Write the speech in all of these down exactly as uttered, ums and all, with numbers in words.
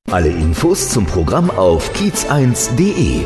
Alle Infos zum Programm auf kiez eins punkt de.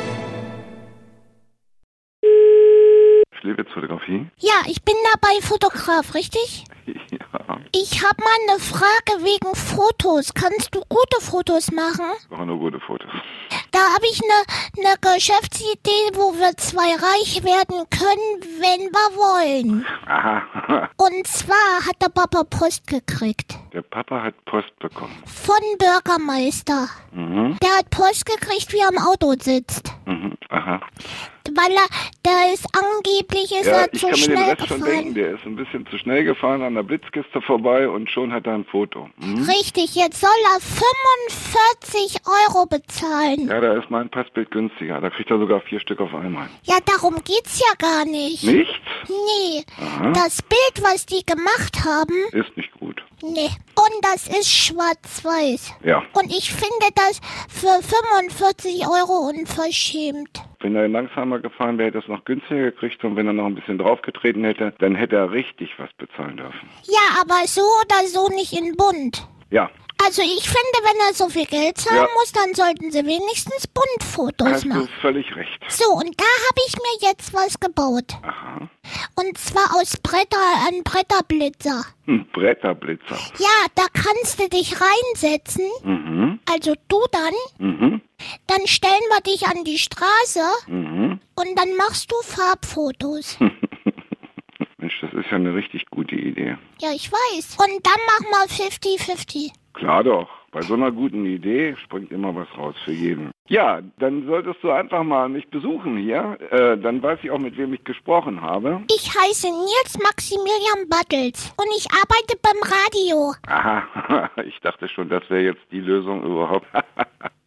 Schliewitz Fotografie? Ja, ich bin dabei Fotograf, richtig? Ja. Ich habe mal eine Frage wegen Fotos. Kannst du gute Fotos machen? Ich mache nur gute Fotos. Da habe ich eine ne Geschäftsidee, wo wir zwei reich werden können, wenn wir wollen. Aha. Und zwar hat der Papa Post gekriegt. Der Papa hat Post bekommen. Von Bürgermeister. Mhm. Der hat Post gekriegt, wie er im Auto sitzt. Mhm. Aha. Weil er, der ist angeblich ist Ja, er ich zu kann mir den schnell Rest schon denken. gefahren. Der ist ein bisschen zu schnell gefahren an der Blitzkiste vorbei und schon hat er ein Foto. Mhm. Richtig, jetzt soll er fünfundvierzig Euro bezahlen. Ja, da ist mein Passbild günstiger. Da kriegt er sogar vier Stück auf einmal. Ja, darum geht's ja gar nicht. Nicht? Nee, Aha. das Bild, was die gemacht haben, Ist nicht gut. nee. Und das ist schwarz-weiß. Ja. Und ich finde das für fünfundvierzig Euro unverschämt. Wenn er langsamer gefahren wäre, hätte er es noch günstiger gekriegt. Und wenn er noch ein bisschen draufgetreten hätte, dann hätte er richtig was bezahlen dürfen. Ja, aber so oder so nicht in bunt. Ja. Also ich finde, wenn er so viel Geld zahlen Ja. muss, dann sollten sie wenigstens Buntfotos Hast du machen. völlig recht. So, und da habe ich mir jetzt was gebaut. Aha. Und zwar aus Bretter, ein Bretterblitzer. Ein Bretterblitzer. Ja, da kannst du dich reinsetzen. Mhm. Also du dann. Mhm. Dann stellen wir dich an die Straße Mhm. und dann machst du Farbfotos. Mensch, das ist ja eine richtig gute Idee. Ja, ich weiß. Und dann machen wir fifty fifty. Klar doch. Bei so einer guten Idee springt immer was raus für jeden. Ja, dann solltest du einfach mal mich besuchen hier. Äh, dann weiß ich auch, mit wem ich gesprochen habe. Ich heiße Nils Maximilian Battels und ich arbeite beim Radio. Aha, ich dachte schon, das wäre jetzt die Lösung überhaupt.